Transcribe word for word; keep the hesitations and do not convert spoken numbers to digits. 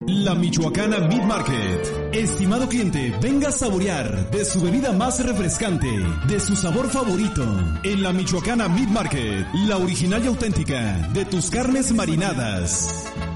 La Michoacana Meat Market. Estimado cliente, venga a saborear de su bebida más refrescante, de su sabor favorito. En la Michoacana Meat Market, la original y auténtica de tus carnes marinadas.